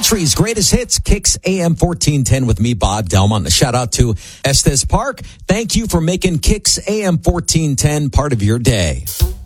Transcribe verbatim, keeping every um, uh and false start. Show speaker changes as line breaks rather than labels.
country's greatest hits, Kicks A M fourteen ten with me, Bob Delmont. A shout out to Estes Park. Thank you for making Kicks A M fourteen ten part of your day.